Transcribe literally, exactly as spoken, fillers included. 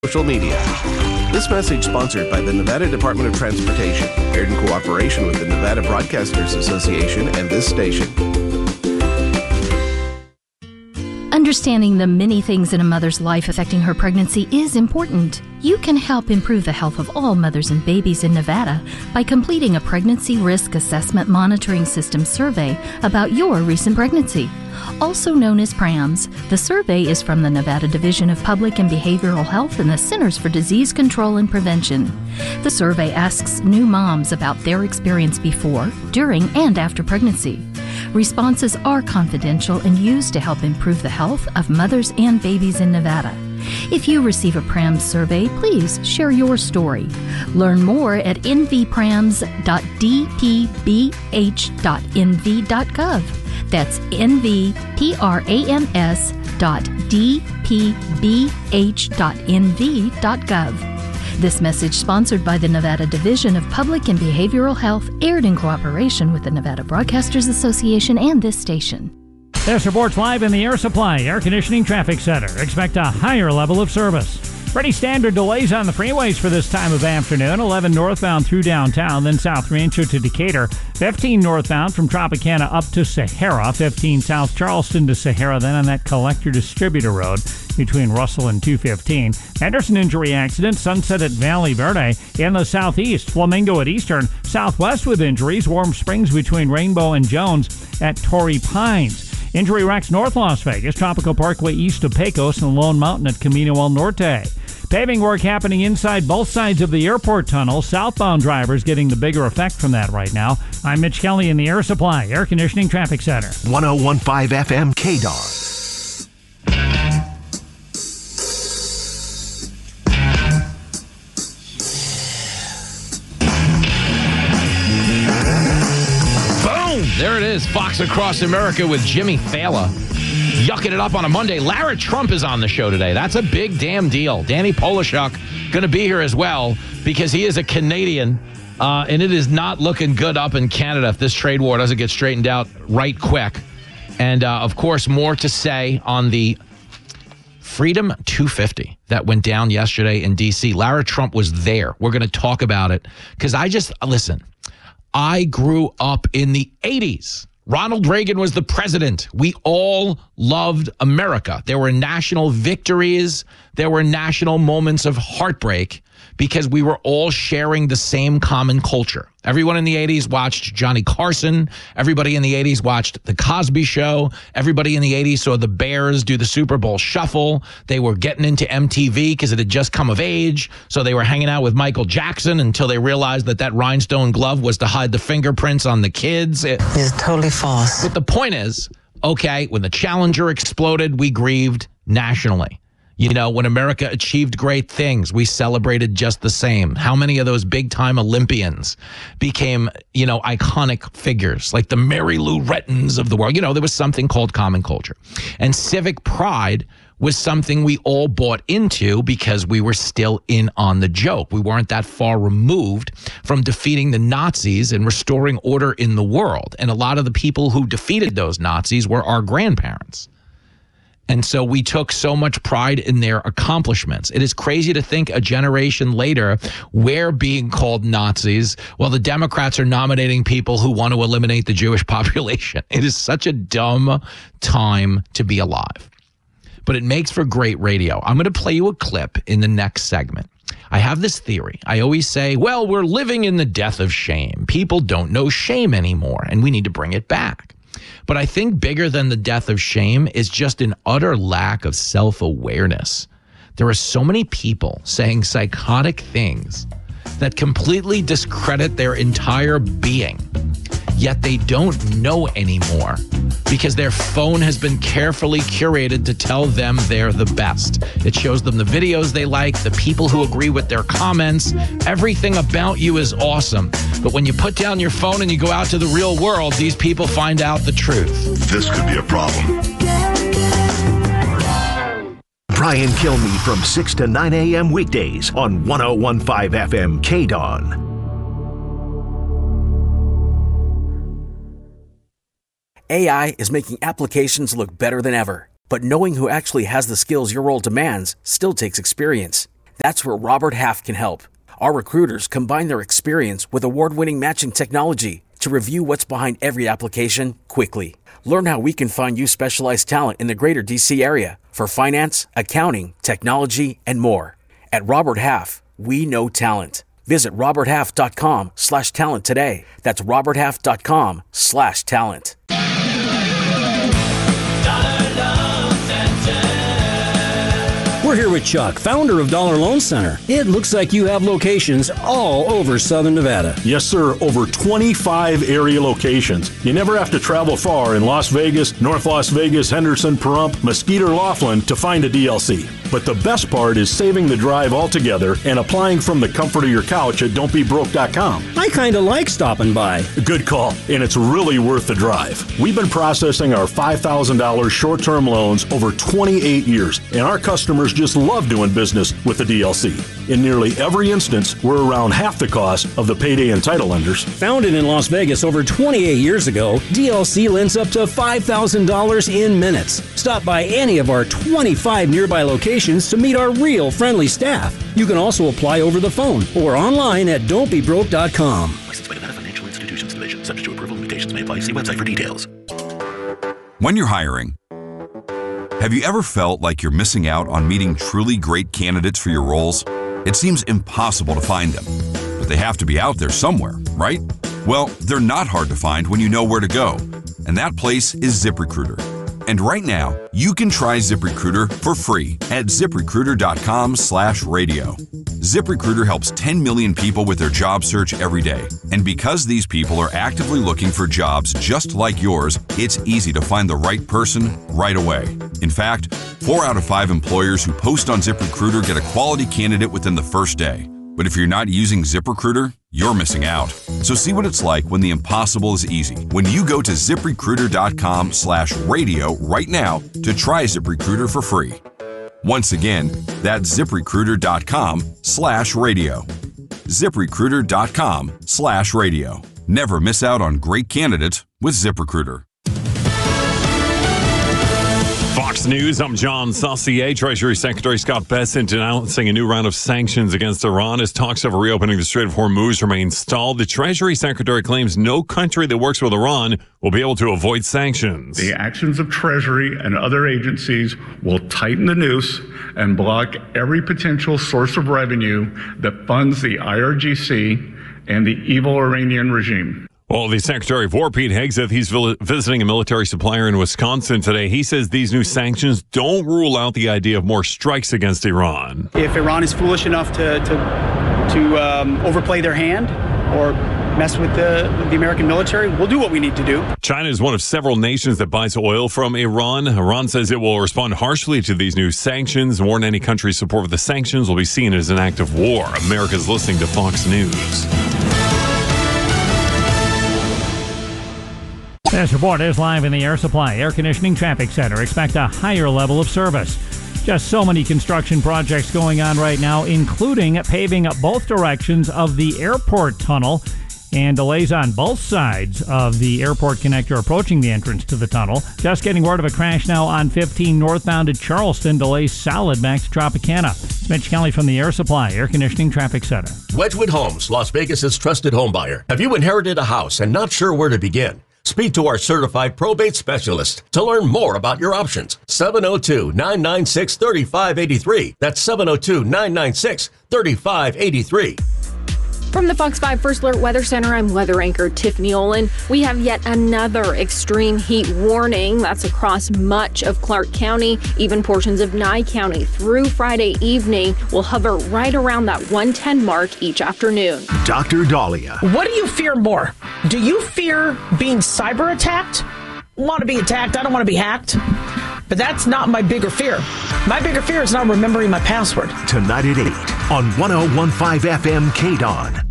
social media. This message sponsored by the Nevada Department of Transportation, aired in cooperation with the Nevada Broadcasters Association and this station. Understanding the many things in a mother's life affecting her pregnancy is important. You can help improve the health of all mothers and babies in Nevada by completing a Pregnancy Risk Assessment Monitoring System survey about your recent pregnancy. Also known as PRAMS, the survey is from the Nevada Division of Public and Behavioral Health and the Centers for Disease Control and Prevention. The survey asks new moms about their experience before, during, and after pregnancy. Responses are confidential and used to help improve the health of mothers and babies in Nevada. If you receive a PRAMS survey, please share your story. Learn more at n v prams dot d p b h dot n v dot gov. That's n v prams dot d p b h dot n v dot gov. This message sponsored by the Nevada Division of Public and Behavioral Health, aired in cooperation with the Nevada Broadcasters Association and this station. This report's live in the Air Supply Air Conditioning Traffic Center. Expect a higher level of service. Pretty standard delays on the freeways for this time of afternoon. eleven northbound through downtown, then South Rancho to Decatur. fifteen northbound from Tropicana up to Sahara. fifteen South Charleston to Sahara, then on that Collector Distributor Road between Russell and two fifteen. Henderson injury accident, Sunset at Valley Verde. In the southeast, Flamingo at Eastern. Southwest with injuries, Warm Springs between Rainbow and Jones at Torrey Pines. Injury wrecks North Las Vegas, Tropical Parkway east of Pecos, and Lone Mountain at Camino El Norte. Paving work happening inside both sides of the airport tunnel. Southbound drivers getting the bigger effect from that right now. I'm Mitch Kelly in the Air Supply Air Conditioning Traffic Center. one oh one point five F M K D O N. There it is, Fox Across America with Jimmy Fallon. Yucking it up on a Monday. Lara Trump is on the show today. That's a big damn deal. Danny Polishuk going to be here as well because he is a Canadian, uh, and it is not looking good up in Canada if this trade war doesn't get straightened out right quick. And, uh, of course, more to say on the Freedom two fifty that went down yesterday in D C. Lara Trump was there. We're going to talk about it because I just, listen, I grew up in the eighties. Ronald Reagan was the president. We all loved America. There were national victories. There were national moments of heartbreak because we were all sharing the same common culture. Everyone in the eighties watched Johnny Carson. Everybody in the eighties watched The Cosby Show. Everybody in the eighties saw the Bears do the Super Bowl Shuffle. They were getting into M T V because it had just come of age. So they were hanging out with Michael Jackson until they realized that that rhinestone glove was to hide the fingerprints on the kids. It, it's totally false. But the point is, okay, when the Challenger exploded, we grieved nationally. You know, when America achieved great things, we celebrated just the same. How many of those big-time Olympians became, you know, iconic figures like the Mary Lou Rettons of the world? You know, there was something called common culture. And civic pride was something we all bought into because we were still in on the joke. We weren't that far removed from defeating the Nazis and restoring order in the world. And a lot of the people who defeated those Nazis were our grandparents. And so we took so much pride in their accomplishments. It is crazy to think a generation later, we're being called Nazis while the Democrats are nominating people who want to eliminate the Jewish population. It is such a dumb time to be alive. But it makes for great radio. I'm going to play you a clip in the next segment. I have this theory. I always say, well, we're living in the death of shame. People don't know shame anymore, and we need to bring it back. But I think bigger than the death of shame is just an utter lack of self-awareness. There are so many people saying psychotic things that completely discredit their entire being, yet they don't know anymore because their phone has been carefully curated to tell them they're the best. It shows them the videos they like, the people who agree with their comments. Everything about you is awesome. But when you put down your phone and you go out to the real world, these people find out the truth. This could be a problem. Brian Kilmeade from six to nine a.m. weekdays on one oh one point five F M K D O N. A I is making applications look better than ever, but knowing who actually has the skills your role demands still takes experience. That's where Robert Half can help. Our recruiters combine their experience with award-winning matching technology to review what's behind every application quickly. Learn how we can find you specialized talent in the greater D C area for finance, accounting, technology, and more. At Robert Half, we know talent. Visit roberthalf.com slash talent today. That's roberthalf.com slash talent. We're here with Chuck, founder of Dollar Loan Center. It looks like you have locations all over Southern Nevada. Yes, sir. Over twenty-five area locations. You never have to travel far in Las Vegas, North Las Vegas, Henderson, Pahrump, Mesquite, or Laughlin to find a D L C. But the best part is saving the drive altogether and applying from the comfort of your couch at don't be broke dot com. I kind of like stopping by. Good call, and it's really worth the drive. We've been processing our five thousand dollars short-term loans over twenty-eight years, and our customers just love doing business with the D L C. In nearly every instance, we're around half the cost of the payday and title lenders. Founded in Las Vegas over twenty-eight years ago, D L C lends up to five thousand dollars in minutes. Stop by any of our twenty-five nearby locations to meet our real friendly staff. You can also apply over the phone or online at don't be broke dot com. Licensed by Nevada Financial Institutions Division. Subject to approval. Limitations may apply. See website for details. When you're hiring, have you ever felt like you're missing out on meeting truly great candidates for your roles? It seems impossible to find them, but they have to be out there somewhere, right? Well, they're not hard to find when you know where to go, and that place is ZipRecruiter. And right now, you can try ZipRecruiter for free at ZipRecruiter.com slash radio. ZipRecruiter helps ten million people with their job search every day. And because these people are actively looking for jobs just like yours, it's easy to find the right person right away. In fact, four out of five employers who post on ZipRecruiter get a quality candidate within the first day. But if you're not using ZipRecruiter, you're missing out. So see what it's like when the impossible is easy. When you go to ZipRecruiter.com slash radio right now to try ZipRecruiter for free. Once again, that's ZipRecruiter.com slash radio. ZipRecruiter.com slash radio. Never miss out on great candidates with ZipRecruiter. Fox News, I'm John Saucier. Treasury Secretary Scott Bessent announcing a new round of sanctions against Iran as talks of reopening the Strait of Hormuz remain stalled. The Treasury Secretary claims no country that works with Iran will be able to avoid sanctions. The actions of Treasury and other agencies will tighten the noose and block every potential source of revenue that funds the I R G C and the evil Iranian regime. Well, the Secretary of War, Pete Hegseth, he's visiting a military supplier in Wisconsin today. He says these new sanctions don't rule out the idea of more strikes against Iran. If Iran is foolish enough to to, to um, overplay their hand or mess with the, the American military, we'll do what we need to do. China is one of several nations that buys oil from Iran. Iran says it will respond harshly to these new sanctions, warn any country's support of the sanctions will be seen as an act of war. America's listening to Fox News. This report is live in the Air Supply Air Conditioning Traffic Center. Expect a higher level of service. Just so many construction projects going on right now, including paving up both directions of the airport tunnel and delays on both sides of the airport connector approaching the entrance to the tunnel. Just getting word of a crash now on fifteen northbound to Charleston. Delays solid back to Tropicana. It's Mitch Kelly from the Air Supply Air Conditioning Traffic Center. Wedgwood Homes, Las Vegas's trusted home buyer. Have you inherited a house and not sure where to begin? Speak to our certified probate specialist to learn more about your options. seven oh two, nine nine six, three five eight three. That's seven oh two, nine nine six, three five eight three. From the Fox five First Alert Weather Center, I'm weather anchor Tiffany Olin. We have yet another extreme heat warning. That's across much of Clark County, even portions of Nye County. Through Friday evening, we'll hover right around that one ten mark each afternoon. Doctor Dahlia. What do you fear more? Do you fear being cyber attacked? I want to be attacked. I don't want to be hacked. But that's not my bigger fear. My bigger fear is not remembering my password. Tonight at eight on one oh one point five F M K D O N.